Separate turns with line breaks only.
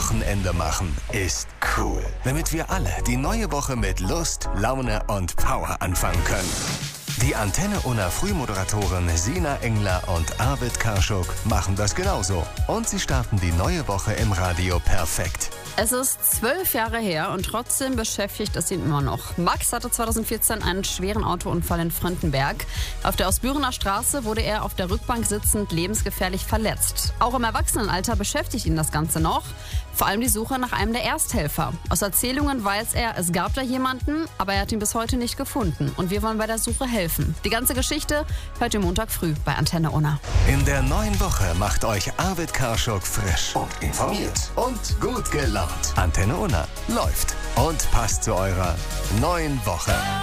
Wochenende machen ist cool. Damit wir alle die neue Woche mit Lust, Laune und Power anfangen können. Die Antenne Unna Frühmoderatoren Sina Engler und Arvid Karschuk machen das genauso. Und sie starten die neue Woche im Radio perfekt.
Es ist 12 Jahre her und trotzdem beschäftigt es ihn immer noch. Max hatte 2014 einen schweren Autounfall in Frontenberg. Auf der Ausbürener Straße wurde er auf der Rückbank sitzend lebensgefährlich verletzt. Auch im Erwachsenenalter beschäftigt ihn das Ganze noch. Vor allem die Suche nach einem der Ersthelfer. Aus Erzählungen weiß er, es gab da jemanden, aber er hat ihn bis heute nicht gefunden. Und wir wollen bei der Suche helfen. Die ganze Geschichte hört ihr Montag früh bei Antenne Unna.
In der neuen Woche macht euch Arvid Karschuk frisch und informiert und gut gelaunt. Antenne Unna läuft und passt zu eurer neuen Woche.